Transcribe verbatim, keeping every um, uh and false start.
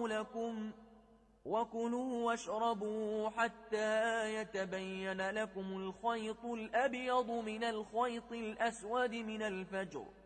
لكم وكلوا واشربوا حتى يتبين لكم الخيط الأبيض من الخيط الأسود من الفجر